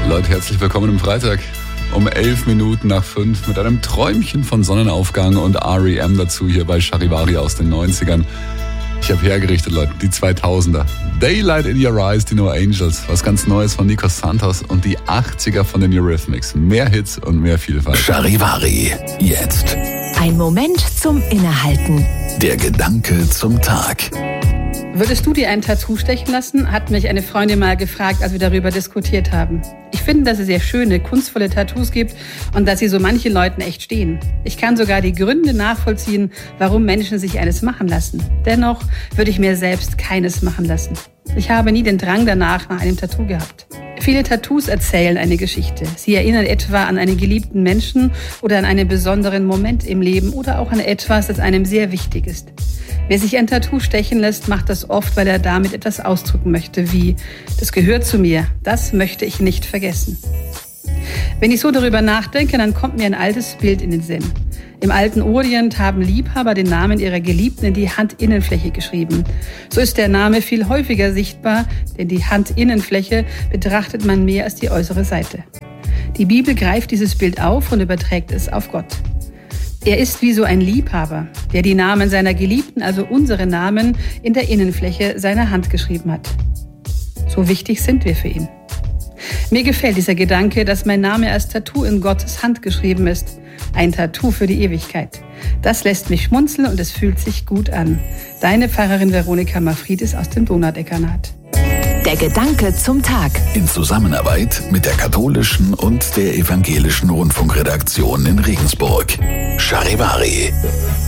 Leute, herzlich willkommen am Freitag um 11 Minuten nach 5 mit einem Träumchen von Sonnenaufgang und R.E.M. dazu hier bei Charivari aus den 90ern. Ich habe hergerichtet, Leute, die 2000er. Daylight in Your Eyes, die No Angels, was ganz Neues von Nikos Santos und die 80er von den Eurythmics. Mehr Hits und mehr Vielfalt. Charivari, jetzt. Ein Moment zum Innehalten. Der Gedanke zum Tag. Würdest du dir ein Tattoo stechen lassen? Hat mich eine Freundin mal gefragt, als wir darüber diskutiert haben. Ich finde, dass es sehr schöne, kunstvolle Tattoos gibt und dass sie so manchen Leuten echt stehen. Ich kann sogar die Gründe nachvollziehen, warum Menschen sich eines machen lassen. Dennoch würde ich mir selbst keines machen lassen. Ich habe nie den Drang danach nach einem Tattoo gehabt. Viele Tattoos erzählen eine Geschichte. Sie erinnern etwa an einen geliebten Menschen oder an einen besonderen Moment im Leben oder auch an etwas, das einem sehr wichtig ist. Wer sich ein Tattoo stechen lässt, macht das oft, weil er damit etwas ausdrücken möchte, wie: das gehört zu mir, das möchte ich nicht vergessen. Wenn ich so darüber nachdenke, dann kommt mir ein altes Bild in den Sinn. Im alten Orient haben Liebhaber den Namen ihrer Geliebten in die Handinnenfläche geschrieben. So ist der Name viel häufiger sichtbar, denn die Handinnenfläche betrachtet man mehr als die äußere Seite. Die Bibel greift dieses Bild auf und überträgt es auf Gott. Er ist wie so ein Liebhaber, der die Namen seiner Geliebten, also unsere Namen, in der Innenfläche seiner Hand geschrieben hat. So wichtig sind wir für ihn. Mir gefällt dieser Gedanke, dass mein Name als Tattoo in Gottes Hand geschrieben ist. Ein Tattoo für die Ewigkeit. Das lässt mich schmunzeln und es fühlt sich gut an. Deine Pfarrerin Veronika Mafridis aus dem Donaudekanat. Der Gedanke zum Tag. In Zusammenarbeit mit der katholischen und der evangelischen Rundfunkredaktion in Regensburg. Charivari.